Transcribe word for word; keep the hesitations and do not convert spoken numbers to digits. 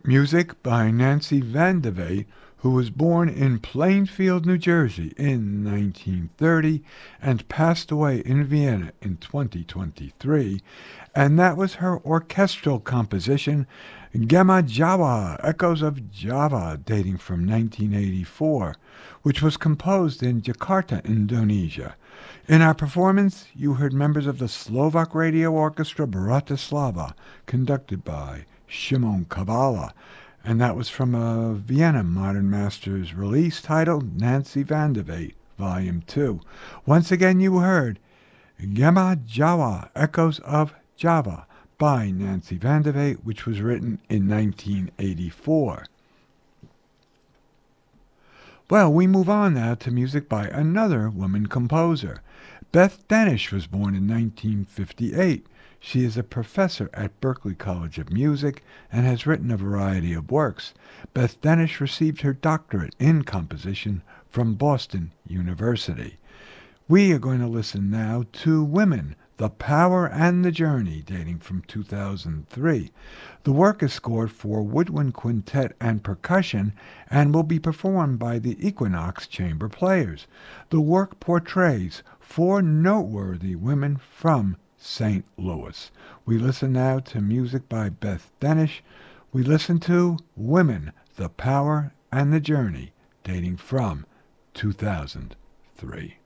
Music by Nancy Vandervate, who was born in Plainfield, New Jersey in nineteen thirty and passed away in Vienna in twenty twenty-three, and that was her orchestral composition, Gema Jawa, Echoes of Java, dating from nineteen eighty-four, which was composed in Jakarta, Indonesia. In our performance, you heard members of the Slovak Radio Orchestra Bratislava, conducted by Shimon Kavala, and that was from a Vienna Modern Masters release titled Nancy Vandervate, Volume two. Once again, you heard Gema Jawa, Echoes of Java, by Nancy Vandervate, which was written in nineteen eighty-four. Well, we move on now to music by another woman composer. Beth Danish was born in nineteen fifty-eight. She is a professor at Berklee College of Music and has written a variety of works. Beth Danish received her doctorate in composition from Boston University. We are going to listen now to Women, The Power and the Journey, dating from two thousand three. The work is scored for woodwind quintet and percussion and will be performed by the Equinox Chamber Players. The work portrays four noteworthy women from Saint Louis. We listen now to music by Beth Danish. We listen to Women, The Power and the Journey, dating from two thousand three.